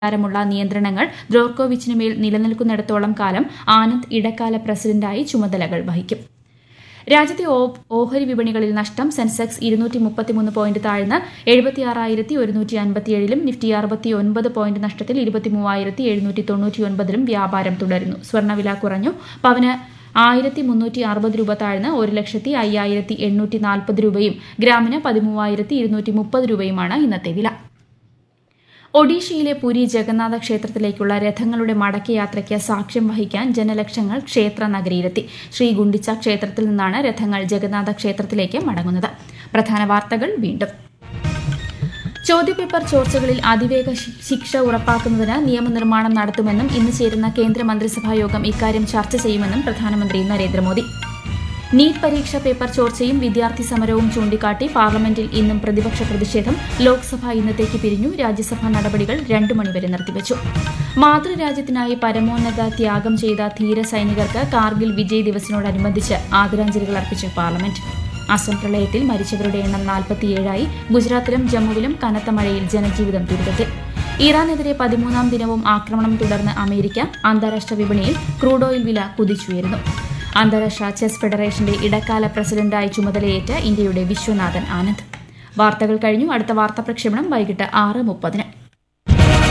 ാരമുള്ള നിയന്ത്രണങ്ങൾ ദ്രോർക്കോവിച്ചിനുമേൽ നിലനിൽക്കുന്നിടത്തോളം കാലം ആനന്ദ് ഇടക്കാല പ്രസിഡന്റായി ചുമതലകൾ വഹിക്കും. രാജ്യത്തെ ഓഹരി വിപണികളിൽ നഷ്ടം. സെൻസെക്സ് 233 പോയിന്റ് താഴ്ന്ന് 76,157-ലും നിഫ്റ്റി 69 പോയിന്റ് നഷ്ടത്തിൽ 23,799-ലും വ്യാപാരം തുടരുന്നു. സ്വർണ്ണവില കുറഞ്ഞു. പവന് 1,360 രൂപ താഴ്ന്ന് 1,05,840 രൂപയും ഗ്രാമിന് 13,230 രൂപയുമാണ് ഇന്നത്തെ വില. ഒഡീഷയിലെ പുരി ജഗന്നാഥ ക്ഷേത്രത്തിലേക്കുള്ള രഥങ്ങളുടെ മടക്കയാത്രയ്ക്ക് സാക്ഷ്യം വഹിക്കാൻ ജനലക്ഷങ്ങൾ ക്ഷേത്ര നഗരിയിലെത്തി. ശ്രീ ഗുണ്ടിച്ച ക്ഷേത്രത്തിൽ നിന്നാണ് രഥങ്ങൾ ജഗന്നാഥ ക്ഷേത്രത്തിലേക്ക് മടങ്ങുന്നത്. പ്രധാന വാർത്തകൾ വീണ്ടും. ചോദ്യപേപ്പർ ചോർച്ചകളിൽ അതിവേഗ ശിക്ഷ ഉറപ്പാക്കുന്നതിന് നിയമനിർമ്മാണം നടത്തുമെന്നും ഇന്ന് ചേരുന്ന കേന്ദ്രമന്ത്രിസഭാ യോഗം ഇക്കാര്യം ചർച്ച ചെയ്യുമെന്നും പ്രധാനമന്ത്രി നരേന്ദ്രമോദി. നീറ്റ് പരീക്ഷാ പേപ്പർ ചോർച്ചയും വിദ്യാർത്ഥി സമരവും ചൂണ്ടിക്കാട്ടി പാർലമെന്റിൽ ഇന്നും പ്രതിപക്ഷ പ്രതിഷേധം. ലോക്സഭ ഇന്നത്തേക്ക് പിരിഞ്ഞു. രാജ്യസഭാ നടപടികൾ 2 മണിവരെ നിർത്തിവച്ചു. മാതൃരാജ്യത്തിനായി പരമോന്നത ത്യാഗം ചെയ്ത ധീര സൈനികർക്ക് കാർഗിൽ വിജയ് ദിവസിനോടനുബന്ധിച്ച് ആദരാഞ്ജലികൾ അർപ്പിച്ച് പാർലമെന്റ്. അസം പ്രളയത്തിൽ മരിച്ചവരുടെ എണ്ണം 47ആയി. ഗുജറാത്തിലും ജമ്മുവിലും കനത്ത മഴയിൽ ജനജീവിതം ദുരിതത്തിൽ. ഇറാനെതിരെ 13ാം ദിനവും ആക്രമണം തുടർന്ന് അമേരിക്ക. അന്താരാഷ്ട്ര വിപണിയിൽ ക്രൂഡ് ഓയിൽ വില കുതിച്ചുയരുന്നു. അന്താരാഷ്ട്ര ചെസ് ഫെഡറേഷന്റെ ഇടക്കാല പ്രസിഡന്റായി ചുമതലയേറ്റ ഇന്ത്യയുടെ വിശ്വനാഥൻ ആനന്ദ്. വാർത്തകൾ കഴിഞ്ഞു. അടുത്ത വാർത്താ പ്രക്ഷേപണം വൈകിട്ട് 6:30.